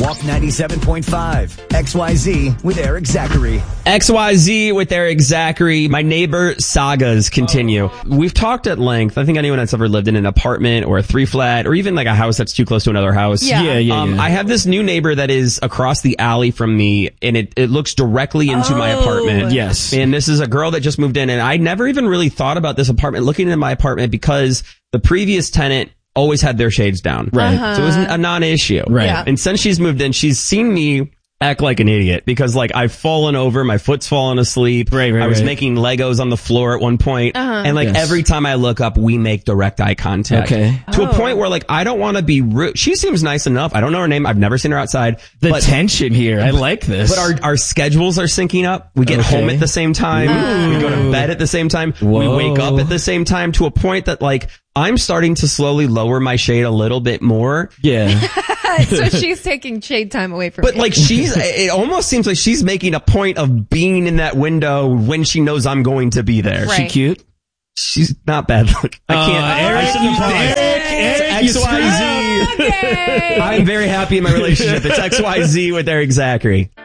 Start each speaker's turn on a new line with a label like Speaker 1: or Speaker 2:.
Speaker 1: Walk 97.5. XYZ with Eric Zachary.
Speaker 2: XYZ with Eric Zachary. My neighbor sagas continue. We've talked at length. I think anyone that's ever lived in an apartment or a 3-flat or even like a house that's too close to another house.
Speaker 3: Yeah.
Speaker 2: I have this new neighbor that is across the alley from me, and it looks directly into my apartment.
Speaker 4: Yes.
Speaker 2: And this is a girl that just moved in, and I never even really thought about this apartment, looking into my apartment, because the previous tenant always had their shades down.
Speaker 4: Right.
Speaker 2: So it was a non-issue.
Speaker 4: Right.
Speaker 3: Yeah.
Speaker 2: And since she's moved in, she's seen me act like an idiot because like I've fallen over, my foot's fallen asleep.
Speaker 4: Right,
Speaker 2: I was
Speaker 4: right.
Speaker 2: making Legos on the floor at one point. And like
Speaker 4: Yes.
Speaker 2: every time I look up, we make direct eye contact.
Speaker 4: Okay.
Speaker 2: To a point where like I don't want to be rude. She seems nice enough. I don't know her name. I've never seen her outside.
Speaker 4: The
Speaker 2: but
Speaker 4: tension here. I like this.
Speaker 2: but our schedules are syncing up. We get
Speaker 4: Okay.
Speaker 2: home at the same time. We go to bed at the same time.
Speaker 4: Whoa.
Speaker 2: We wake up at the same time, to a point that like I'm starting to slowly lower my shade a little bit more.
Speaker 4: Yeah.
Speaker 3: So she's taking shade time away from
Speaker 2: But
Speaker 3: you.
Speaker 2: like it almost seems like she's making a point of being in that window when she knows I'm going to be there.
Speaker 3: Right.
Speaker 4: She cute?
Speaker 2: She's not bad looking. I can't.
Speaker 4: Eric,
Speaker 2: It's XYZ.
Speaker 3: Okay.
Speaker 2: I'm very happy in my relationship. It's XYZ with Eric Zachary.